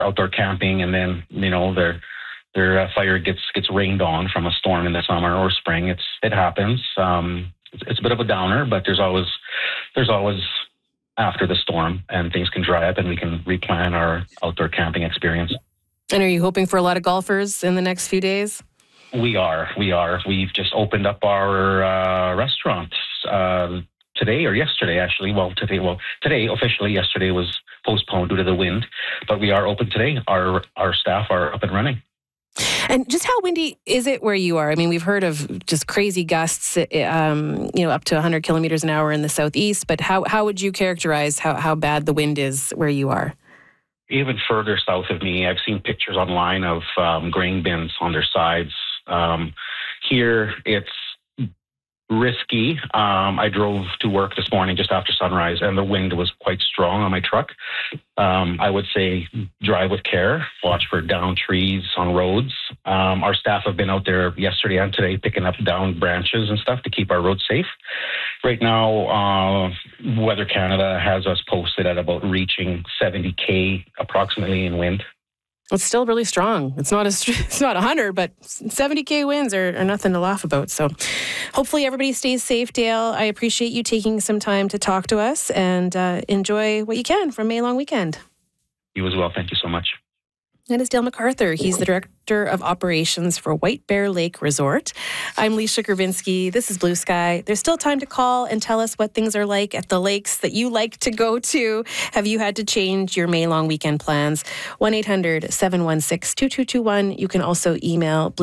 outdoor camping, and then their fire gets rained on from a storm in the summer or spring. It happens. It's a bit of a downer, but there's always after the storm, and things can dry up and we can replan our outdoor camping experience. And are you hoping for a lot of golfers in the next few days? We are. We've just opened up our restaurant today or yesterday, actually. Today officially. Yesterday was postponed due to the wind, but we are open today. Our staff are up and running. And just how windy is it where you are? I mean, we've heard of just crazy gusts, up to 100 kilometers an hour in the southeast. But how would you characterize how bad the wind is where you are? Even further south of me, I've seen pictures online of grain bins on their sides. Here, it's risky. I drove to work this morning just after sunrise, and the wind was quite strong on my truck. I would say drive with care, watch for downed trees on roads. Our staff have been out there yesterday and today picking up downed branches and stuff to keep our roads safe. Right now, Weather Canada has us posted at about reaching 70 approximately in wind. It's still really strong. It's not 100, but 70 winds are nothing to laugh about. So hopefully everybody stays safe, Dale. I appreciate you taking some time to talk to us, and enjoy what you can from May Long Weekend. You as well. Thank you so much. That is Dale MacArthur. He's the Director of Operations for White Bear Lake Resort. I'm Leisha Gravinsky. This is Blue Sky. There's still time to call and tell us what things are like at the lakes that you like to go to. Have you had to change your May Long Weekend plans? 1-800-716-2221. You can also email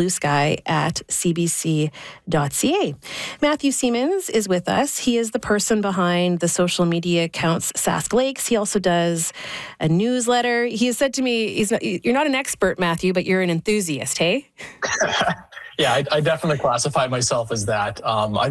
bluesky@cbc.ca. Matthew Siemens is with us. He is the person behind the social media accounts Sask Lakes. He also does a newsletter. He has said to me, you're not an expert, Matthew, but you're an enthusiast, hey? Yeah, I definitely classify myself as that. I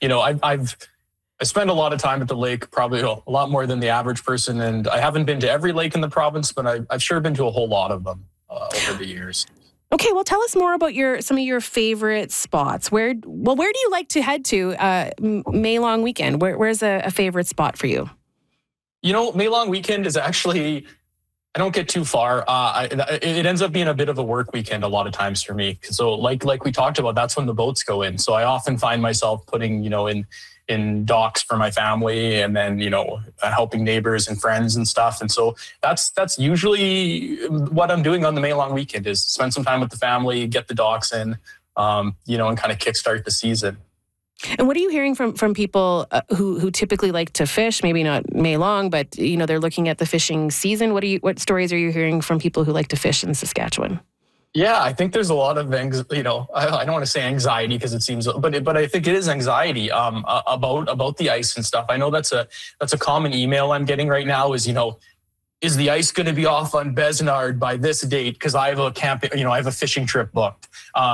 spend a lot of time at the lake, probably a lot more than the average person, and I haven't been to every lake in the province, but I've sure been to a whole lot of them over the years. Okay, well, tell us more about some of your favorite spots. Where do you like to head to May Long Weekend? Where's a favorite spot for you? May Long Weekend is actually, I don't get too far. It ends up being a bit of a work weekend a lot of times for me. So like we talked about, that's when the boats go in. So I often find myself putting, in docks for my family, and then, helping neighbors and friends and stuff. And so that's usually what I'm doing on the May Long Weekend, is spend some time with the family, get the docks in, and kind of kickstart the season. And what are you hearing from people who typically like to fish? Maybe not May Long, but they're looking at the fishing season. What stories are you hearing from people who like to fish in Saskatchewan? Yeah, I think there's a lot of I don't want to say anxiety, because it seems, but I think it is anxiety about the ice and stuff. I know that's a common email I'm getting right now. Is the ice going to be off on Besnard by this date? Because I have a I have a fishing trip booked,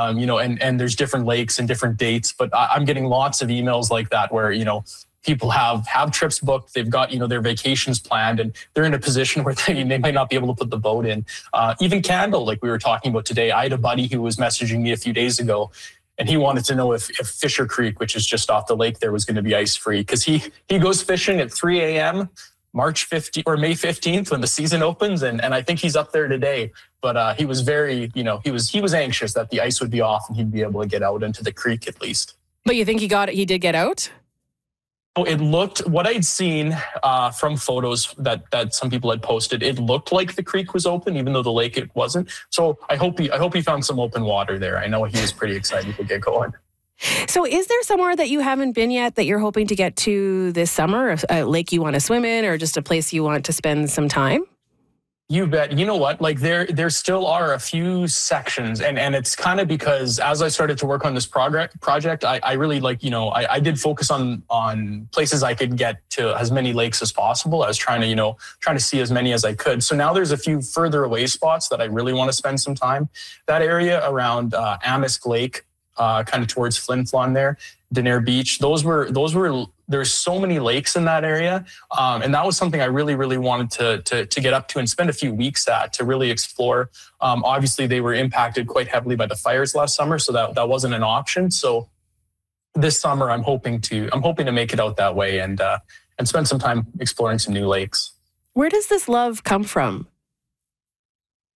and there's different lakes and different dates. But I'm getting lots of emails like that where, people have trips booked. They've got, their vacations planned, and they're in a position where they might not be able to put the boat in. Even Candle, like we were talking about today, I had a buddy who was messaging me a few days ago, and he wanted to know if Fisher Creek, which is just off the lake there, was going to be ice free, because he goes fishing at 3 a.m. March 15th or May 15th when the season opens, and I think he's up there today. But he was very, he was anxious that the ice would be off and he'd be able to get out into the creek at least. But you think he did get out? Oh, it looked, what I'd seen from photos that some people had posted, it looked like the creek was open, even though the lake it wasn't. So I hope he found some open water there. I know he was pretty excited to get going. So is there somewhere that you haven't been yet that you're hoping to get to this summer? A lake you want to swim in, or just a place you want to spend some time? You bet. You know what? Like there still are a few sections, and it's kind of because as I started to work on this project, I really I did focus on places I could get to as many lakes as possible. I was trying to see as many as I could. So now there's a few further away spots that I really want to spend some time. That area around Amisk Lake, kind of towards Flin Flon there, Denair Beach. There's so many lakes in that area. And that was something I really, really wanted to get up to and spend a few weeks at, to really explore. Obviously they were impacted quite heavily by the fires last summer, so that wasn't an option. So this summer I'm hoping to make it out that way and spend some time exploring some new lakes. Where does this love come from?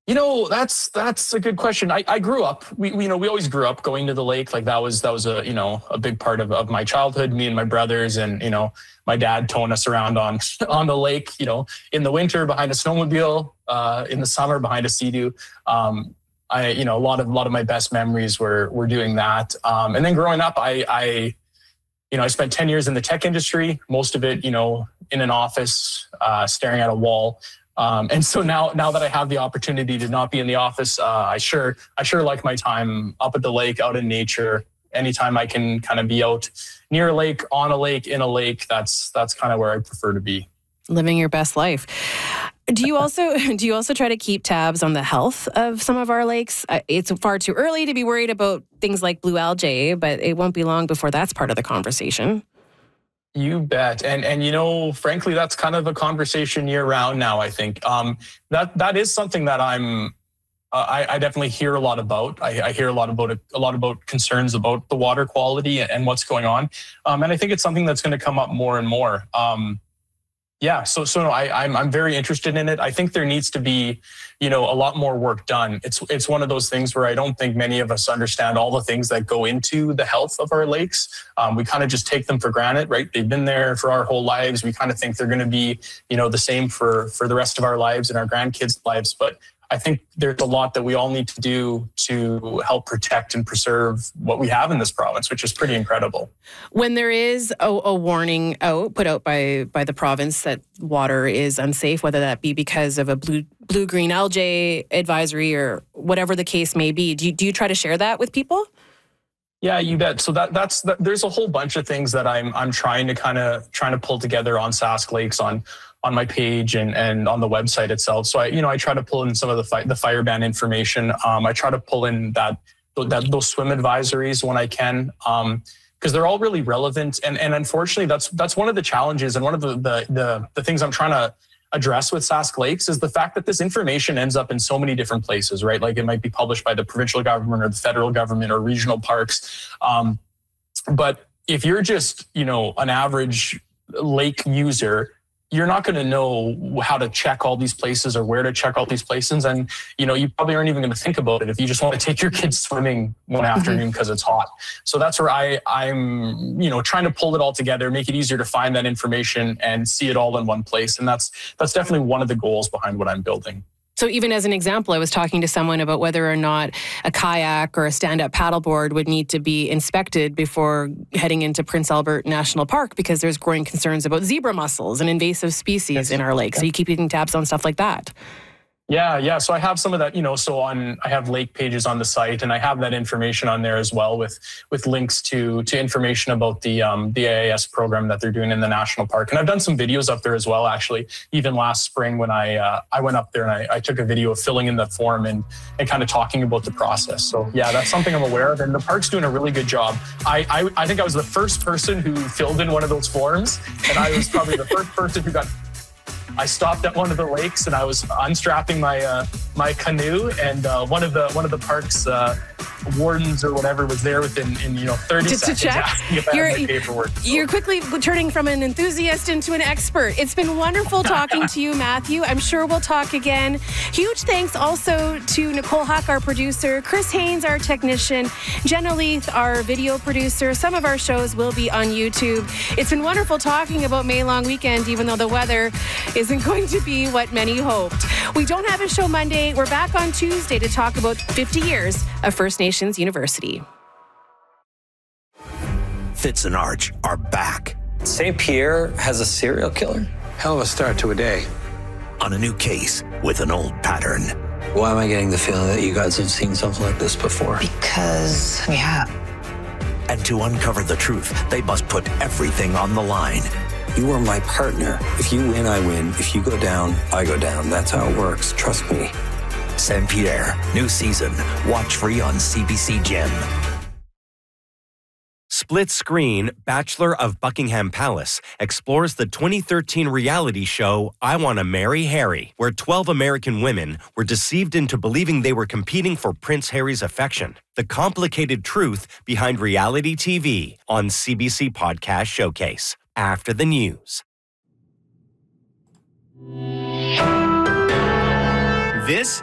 That's a good question. I grew up, we always grew up going to the lake. Like that was a big part of my childhood, me and my brothers, and, my dad towing us around on the lake, in the winter behind a snowmobile, in the summer behind a Sea-Doo. A lot of my best memories were doing that. And then growing up, I spent 10 years in the tech industry, most of it, in an office, staring at a wall. And so now that I have the opportunity to not be in the office, I sure like my time up at the lake, out in nature. Anytime I can kind of be out near a lake, on a lake, in a lake, that's kind of where I prefer to be. Living your best life. Do you also try to keep tabs on the health of some of our lakes? It's far too early to be worried about things like blue algae, but it won't be long before that's part of the conversation. You bet. And frankly, that's kind of a conversation year round now, I think. That is something that I definitely hear a lot about. I hear a lot about concerns about the water quality and what's going on. And I think it's something that's going to come up more and more. I'm very interested in it. I think there needs to be, a lot more work done. It's one of those things where I don't think many of us understand all the things that go into the health of our lakes. We kind of just take them for granted, right? They've been there for our whole lives. We kind of think they're going to be, the same for the rest of our lives and our grandkids' lives. But I think there's a lot that we all need to do to help protect and preserve what we have in this province, which is pretty incredible. When there is a warning put out by the province that water is unsafe, whether that be because of a blue-green algae advisory or whatever the case may be, do you try to share that with people? Yeah, you bet. So that's there's a whole bunch of things that I'm trying to pull together on Sask Lakes on my page and on the website itself. So I try to pull in some of the fire ban information. I try to pull in those swim advisories when I can, because they're all really relevant. And unfortunately, that's one of the challenges and one of the things I'm trying to address with Sask Lakes is the fact that this information ends up in so many different places, right? Like it might be published by the provincial government or the federal government or regional parks. But if you're just, an average lake user, you're not going to know how to check all these places or where to check all these places. And, you probably aren't even going to think about it if you just want to take your kids swimming one afternoon because it's hot. So that's where I'm, trying to pull it all together, make it easier to find that information and see it all in one place. And that's definitely one of the goals behind what I'm building. So even as an example, I was talking to someone about whether or not a kayak or a stand-up paddleboard would need to be inspected before heading into Prince Albert National Park because there's growing concerns about zebra mussels and invasive species in our lakes. So you keep keeping tabs on stuff like that. Yeah. So I have some of that, I have lake pages on the site and I have that information on there as well with links to information about the AIS program that they're doing in the national park. And I've done some videos up there as well, actually, even last spring when I went up there and I took a video of filling in the form and kind of talking about the process. So yeah, that's something I'm aware of. And the park's doing a really good job. I think I was the first person who filled in one of those forms. And I was probably the first person I stopped at one of the lakes and I was unstrapping my canoe, and one of the park's wardens or whatever was there within 30 seconds to check. Asking if I had my paperwork. You're quickly turning from an enthusiast into an expert. It's been wonderful talking to you, Matthew. I'm sure we'll talk again. Huge thanks also to Nicole Huck, our producer, Chris Haynes, our technician, Jenna Leith, our video producer. Some of our shows will be on YouTube. It's been wonderful talking about May Long Weekend, even though the weather isn't going to be what many hoped. We don't have a show Monday. We're back on Tuesday to talk about 50 years of First Nations University. Fitz and Arch are back. St. Pierre has a serial killer? Hell of a start to a day. On a new case with an old pattern. Why am I getting the feeling that you guys have seen something like this before? Because we have. And to uncover the truth, they must put everything on the line. You are my partner. If you win, I win. If you go down, I go down. That's how it works. Trust me. St. Pierre, new season. Watch free on CBC Gem. Split Screen, Bachelor of Buckingham Palace, explores the 2013 reality show I Want to Marry Harry, where 12 American women were deceived into believing they were competing for Prince Harry's affection. The complicated truth behind reality TV on CBC Podcast Showcase. After the news. This